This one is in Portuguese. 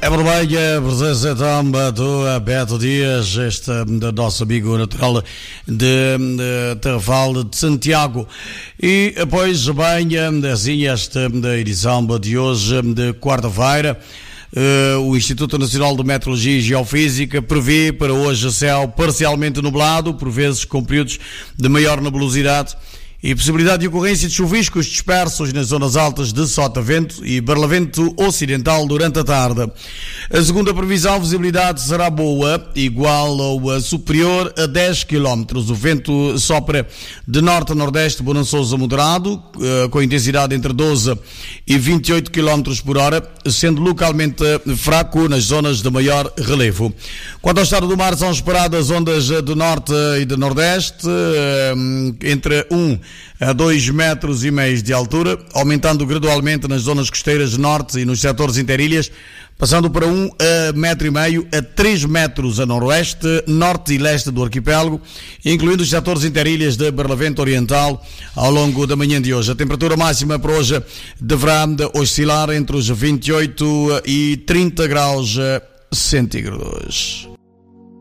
É verdade, a presença então do Beto Dias, este nosso amigo natural de Tarrafal de Santiago. E após bem, assim, esta edição de hoje, de quarta-feira, o Instituto Nacional de Meteorologia e Geofísica prevê para hoje céu parcialmente nublado, por vezes com períodos de maior nebulosidade, e possibilidade de ocorrência de chuviscos dispersos nas zonas altas de Sotavento e Barlavento Ocidental durante a tarde. A segunda previsão, a visibilidade será boa, igual ou superior a 10 km. O vento sopra de norte a nordeste, bonançoso a moderado, com intensidade entre 12 e 28 km por hora, sendo localmente fraco nas zonas de maior relevo. Quanto ao estado do mar, são esperadas ondas de norte e de nordeste, entre 1 a 2,5 metros de altura, aumentando gradualmente nas zonas costeiras de norte e nos setores interilhas, passando para 1,5 metro a 3 metros a noroeste, norte e leste do arquipélago, incluindo os setores interilhas de Barlavento Oriental ao longo da manhã de hoje. A temperatura máxima para hoje deverá oscilar entre os 28 e 30 graus centígrados.